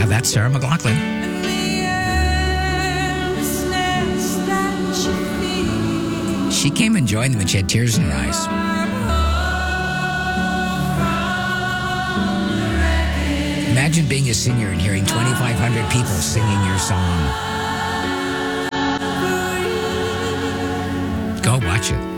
that's Sarah McLachlan. She came and joined them and she had tears in her eyes. Imagine being a singer and hearing 2,500 people singing your song. Go watch it.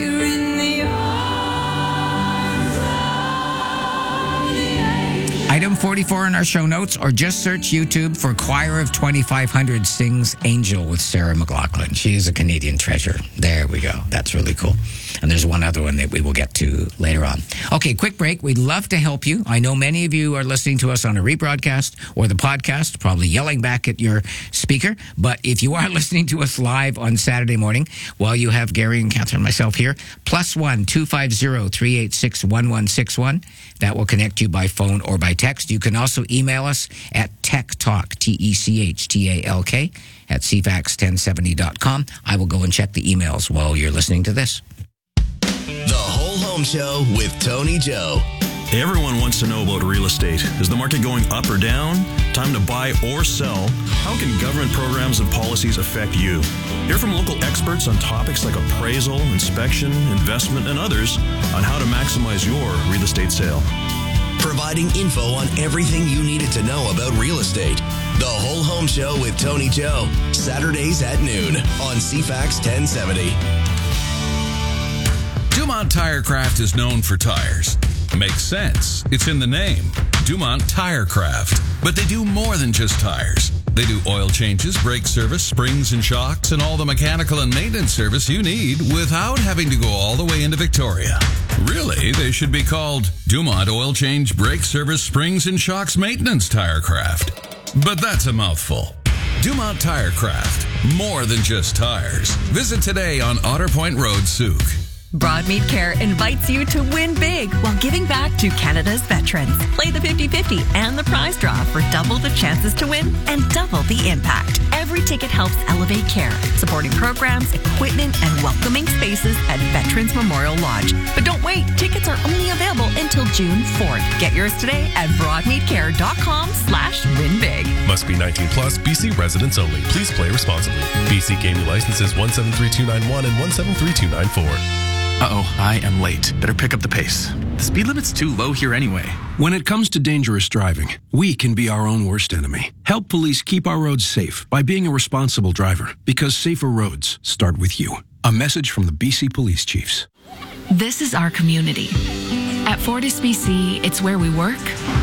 Item 44 in our show notes, or just search YouTube for Choir of 2,500 Sings Angel with Sarah McLachlan. She is a Canadian treasure. There we go. That's really cool. And there's one other one that we will get to later on. Okay, quick break. We'd love to help you. I know many of you are listening to us on a rebroadcast or the podcast, probably yelling back at your speaker. But if you are listening to us live on Saturday morning, while you have Gary and Catherine and myself here, +1 250 386 1161. That will connect you by phone or by text. You can also email us at techtalk, TECHTALK, at cfax1070.com. I will go and check the emails while you're listening to this. The Whole Home Show with Tony Joe. Everyone wants to know about real estate. Is the market going up or down? Time to buy or sell? How can government programs and policies affect you? Hear from local experts on topics like appraisal, inspection, investment, and others on how to maximize your real estate sale. Providing info on everything you needed to know about real estate. The Whole Home Show with Tony Joe. Saturdays at noon on CFAX 1070. Dumont Tirecraft is known for tires. Makes sense. It's in the name. Dumont Tirecraft. But they do more than just tires. They do oil changes, brake service, springs and shocks, and all the mechanical and maintenance service you need without having to go all the way into Victoria. Really, they should be called Dumont Oil Change, Brake Service, Springs and Shocks Maintenance Tirecraft. But that's a mouthful. Dumont Tirecraft. More than just tires. Visit today on Otter Point Road, Souk. Broadmead Care invites you to win big while giving back to Canada's veterans. Play the 50-50 and the prize draw for double the chances to win and double the impact. Every ticket helps elevate care, supporting programs, equipment, and welcoming spaces at Veterans Memorial Lodge. But don't wait. Tickets are only available until June 4th. Get yours today at broadmeadcare.com/winbig. Must be 19 plus, BC residents only. Please play responsibly. BC Gaming Licenses 173291 and 173294. Uh-oh, I am late. Better pick up the pace. The speed limit's too low here anyway. When it comes to dangerous driving, we can be our own worst enemy. Help police keep our roads safe by being a responsible driver, because safer roads start with you. A message from the BC Police Chiefs. This is our community. At Fortis BC, it's where we work,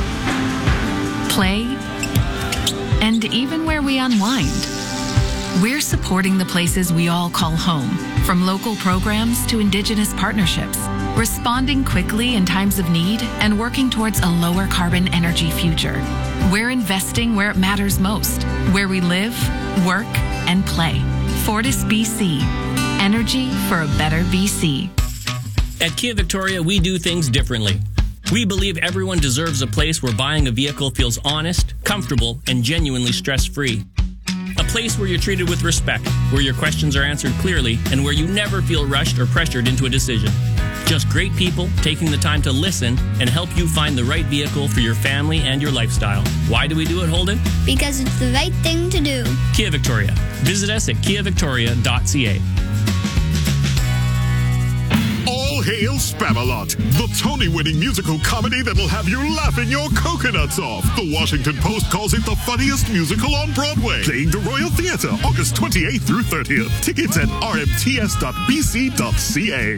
play, and even where we unwind. We're supporting the places we all call home, from local programs to Indigenous partnerships, responding quickly in times of need and working towards a lower carbon energy future. We're investing where it matters most, where we live, work, and play. Fortis BC. Energy for a better BC. At Kia Victoria, we do things differently. We believe everyone deserves a place where buying a vehicle feels honest, comfortable, and genuinely stress-free. A place where you're treated with respect, where your questions are answered clearly, and where you never feel rushed or pressured into a decision. Just great people taking the time to listen and help you find the right vehicle for your family and your lifestyle. Why do we do it, Holden? Because it's the right thing to do. Kia Victoria. Visit us at kiavictoria.ca. All hail Spamalot, the Tony-winning musical comedy that'll have you laughing your coconuts off. The Washington Post calls it the funniest musical on Broadway. Playing the Royal Theatre, August 28th through 30th. Tickets at rmts.bc.ca.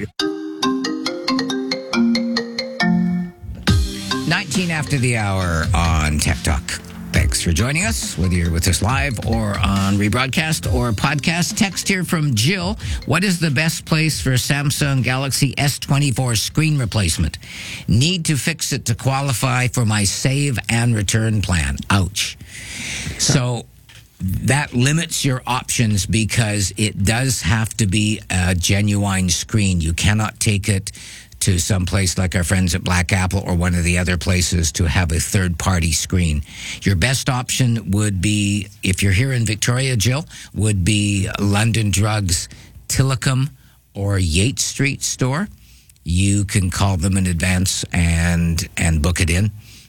19 after the hour on Tech Talk. Thanks for joining us, whether you're with us live or on rebroadcast or podcast. Text here from Jill. What is the best place for Samsung Galaxy S24 screen replacement? Need to fix it to qualify for my save and return plan. Ouch. So that limits your options because it does have to be a genuine screen. You cannot take it to some place like our friends at Black Apple or one of the other places to have a third-party screen. Your best option would be, if you're here in Victoria, Jill, would be London Drugs Tillicum or Yates Street store. You can call them in advance and book it in.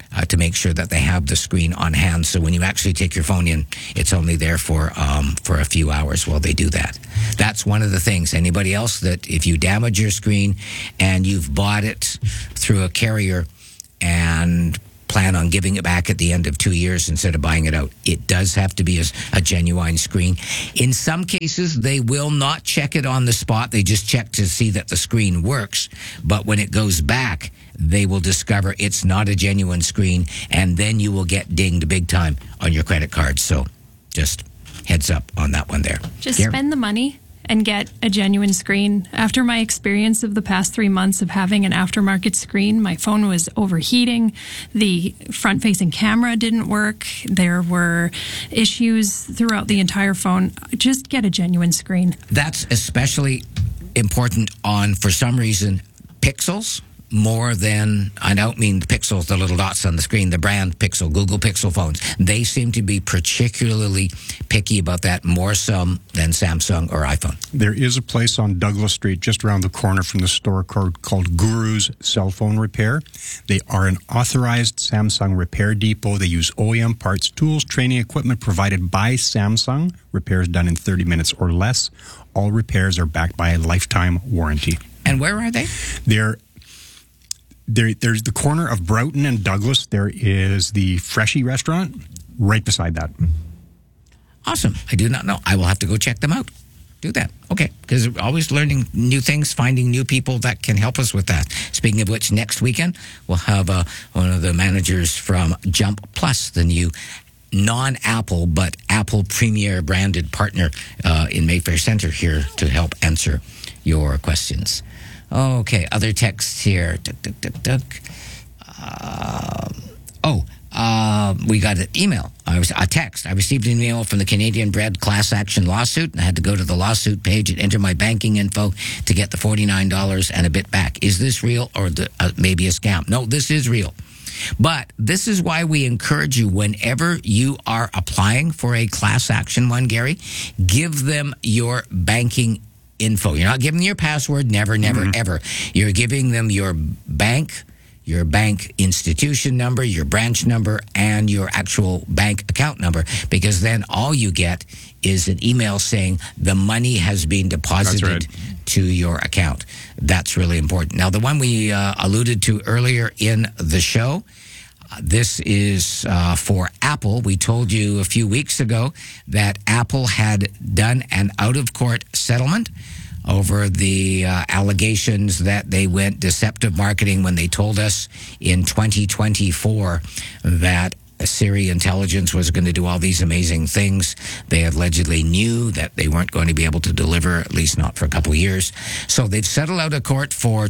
to make sure that they have the screen on hand. So when you actually take your phone in, it's only there for a few hours while they do that. That's one of the things. Anybody else that if you damage your screen and you've bought it through a carrier and plan on giving it back at the end of 2 years instead of buying it out, it does have to be a genuine screen. In some cases, they will not check it on the spot. They just check to see that the screen works. But when it goes back, they will discover it's not a genuine screen, and then you will get dinged big time on your credit card. So just heads up on that one there. Just spend the money and get a genuine screen. After my experience of the past 3 months of having an aftermarket screen, my phone was overheating. The front-facing camera didn't work. There were issues throughout the entire phone. Just get a genuine screen. That's especially important on, for some reason, Pixels. More than, I don't mean the Pixels, the little dots on the screen, the brand Pixel, Google Pixel phones. They seem to be particularly picky about that, more so than Samsung or iPhone. There is a place on Douglas Street just around the corner from the store called Guru's Cell Phone Repair. They are an authorized Samsung repair depot. They use OEM parts, tools, training, equipment provided by Samsung. Repairs done in 30 minutes or less. All repairs are backed by a lifetime warranty. And where are they? There's the corner of Broughton and Douglas. There is the Freshie restaurant right beside that. Awesome. I do not know. I will have to go check them out. Do that. Okay. Because we're always learning new things, finding new people that can help us with that. Speaking of which, next weekend, we'll have one of the managers from Jump Plus, the new non-Apple, but Apple Premier branded partner in Mayfair Center here to help answer your questions. Okay, other texts here. We got an email. A text. I received an email from the Canadian Bread class action lawsuit, and I had to go to the lawsuit page and enter my banking info to get the $49 and a bit back. Is this real or maybe a scam? No, this is real. But this is why we encourage you, whenever you are applying for a class action one, Gary, give them your banking info. You're not giving them your password, never, ever. You're giving them your bank institution number, your branch number, and your actual bank account number, because then all you get is an email saying the money has been deposited to your account. That's really important. Now, the one we alluded to earlier in the show, this is for Apple. We told you a few weeks ago that Apple had done an out-of-court settlement over the allegations that they went deceptive marketing when they told us in 2024 that Siri Intelligence was going to do all these amazing things. They allegedly knew that they weren't going to be able to deliver, at least not for a couple of years. So they've settled out of court for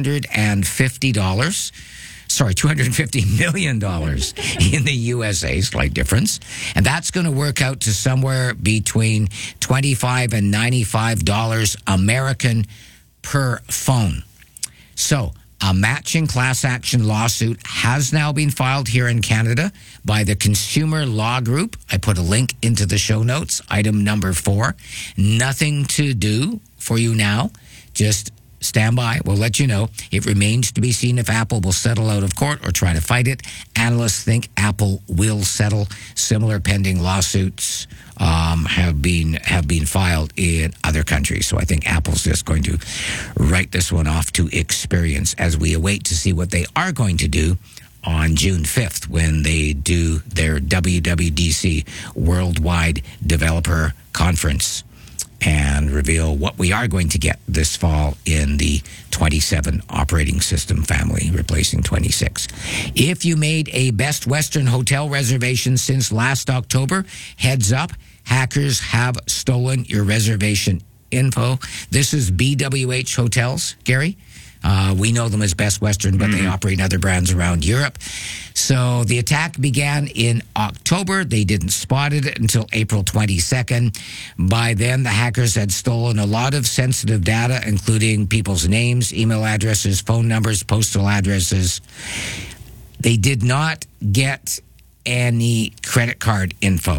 $250 million in the USA, slight difference. And that's going to work out to somewhere between $25 and $95 American per phone. So a matching class action lawsuit has now been filed here in Canada by the Consumer Law Group. I put a link into the show notes, item number 4. Nothing to do for you now. Just stand by. We'll let you know. It remains to be seen if Apple will settle out of court or try to fight it. Analysts think Apple will settle. Similar pending lawsuits have been filed in other countries. So I think Apple's just going to write this one off to experience as we await to see what they are going to do on June 5th when they do their WWDC Worldwide Developer Conference and reveal what we are going to get this fall in the 27 operating system family, replacing 26. If you made a Best Western hotel reservation since last October, heads up, hackers have stolen your reservation info. This is BWH Hotels, Gary. We know them as Best Western, but they operate other brands around Europe. So the attack began in October. They didn't spot it until April 22nd. By then, the hackers had stolen a lot of sensitive data, including people's names, email addresses, phone numbers, postal addresses. They did not get any credit card info.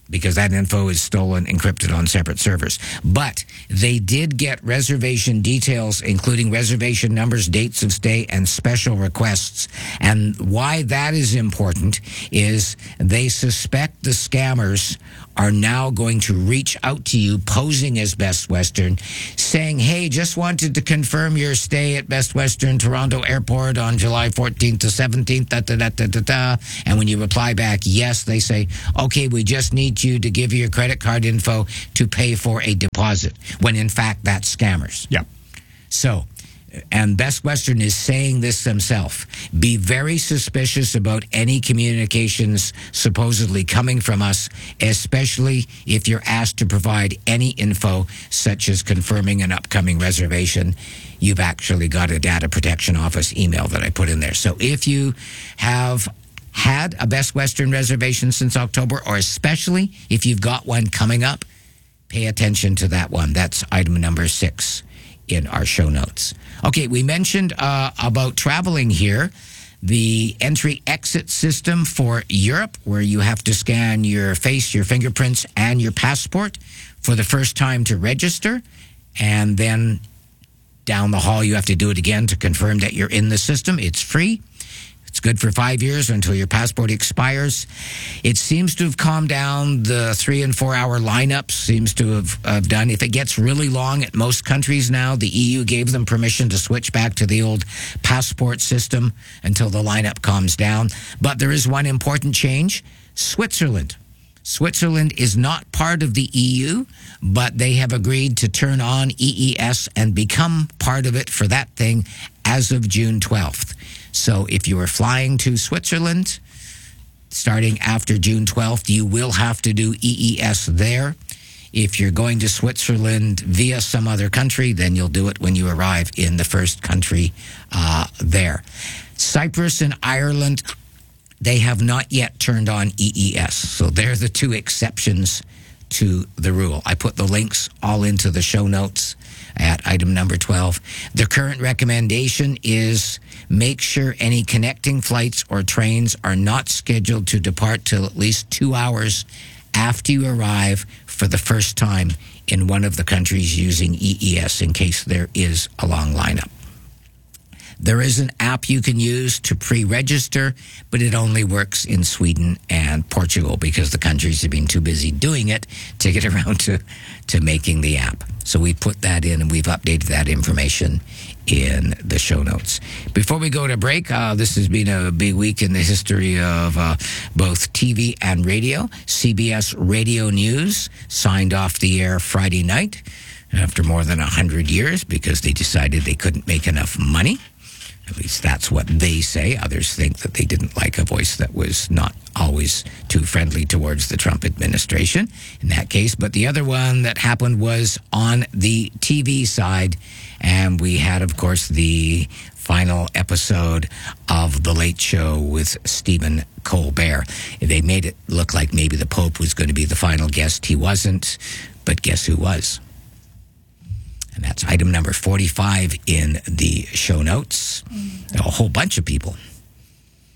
because that info is stolen, encrypted on separate servers. But they did get reservation details, including reservation numbers, dates of stay, and special requests. And why that is important is they suspect the scammers are now going to reach out to you posing as Best Western, saying, hey, just wanted to confirm your stay at Best Western Toronto Airport on July 14th to 17th, da-da-da-da-da-da. And when you reply back, yes, they say, okay, we just need you to give your credit card info to pay for a deposit, when in fact that's scammers. Yeah. So, and Best Western is saying this themselves. Be very suspicious about any communications supposedly coming from us, especially if you're asked to provide any info, such as confirming an upcoming reservation. You've actually got a Data Protection Office email that I put in there. So if you have had a Best Western reservation since October, or especially if you've got one coming up, pay attention to that one. That's item number 6 in our show notes. Okay, we mentioned about traveling here, the entry-exit system for Europe, where you have to scan your face, your fingerprints, and your passport for the first time to register, and then down the hall you have to do it again to confirm that you're in the system. It's free. It's good for 5 years until your passport expires. It seems to have calmed down. The 3 and 4 hour lineups seems to have done. If it gets really long at most countries now, the EU gave them permission to switch back to the old passport system until the lineup calms down. But there is one important change. Switzerland. Switzerland is not part of the EU, but they have agreed to turn on EES and become part of it for that thing as of June 12th. So if you are flying to Switzerland, starting after June 12th, you will have to do EES there. If you're going to Switzerland via some other country, then you'll do it when you arrive in the first country there. Cyprus and Ireland, they have not yet turned on EES. So they're the 2 exceptions to the rule. I put the links all into the show notes at item number 12. The current recommendation is make sure any connecting flights or trains are not scheduled to depart till at least 2 hours after you arrive for the first time in one of the countries using EES, in case there is a long lineup. There is an app you can use to pre-register, but it only works in Sweden and Portugal because the countries have been too busy doing it to get around to making the app. So we put that in and we've updated that information in the show notes. Before we go to break, this has been a big week in the history of both TV and radio. CBS Radio News signed off the air Friday night after more than 100 years because they decided they couldn't make enough money. At least that's what they say. Others think that they didn't like a voice that was not always too friendly towards the Trump administration in that case. But the other one that happened was on the TV side. And we had, of course, the final episode of The Late Show with Stephen Colbert. They made it look like maybe the Pope was going to be the final guest. He wasn't. But guess who was? And that's item number 45 in the show notes. A whole bunch of people